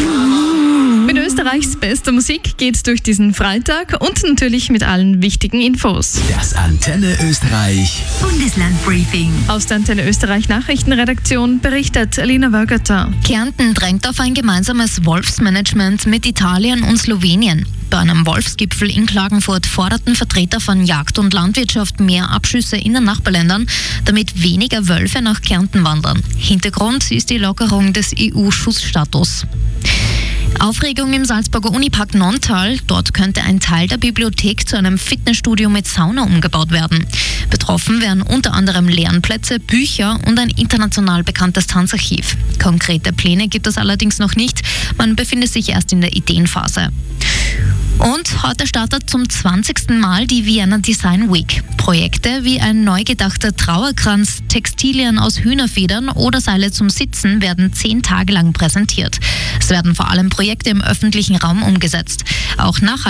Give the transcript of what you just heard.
Mit Österreichs bester Musik geht's durch diesen Freitag und natürlich mit allen wichtigen Infos. Das Antenne Österreich Bundeslandbriefing. Aus der Antenne Österreich Nachrichtenredaktion berichtet Alina Wörgerter. Kärnten drängt auf ein gemeinsames Wolfsmanagement mit Italien und Slowenien. Bei einem Wolfsgipfel in Klagenfurt forderten Vertreter von Jagd und Landwirtschaft mehr Abschüsse in den Nachbarländern, damit weniger Wölfe nach Kärnten wandern. Hintergrund ist die Lockerung des EU-Schutzstatus. Aufregung im Salzburger Unipark Nonntal. Dort könnte ein Teil der Bibliothek zu einem Fitnessstudio mit Sauna umgebaut werden. Betroffen wären unter anderem Lernplätze, Bücher und ein international bekanntes Tanzarchiv. Konkrete Pläne gibt es allerdings noch nicht. Man befindet sich erst in der Ideenphase. Und heute startet zum 20. Mal die Vienna Design Week. Projekte wie ein neu gedachter Trauerkranz, Textilien aus Hühnerfedern oder Seile zum Sitzen werden 10 Tage lang präsentiert. Es werden vor allem Projekte im öffentlichen Raum umgesetzt. Auch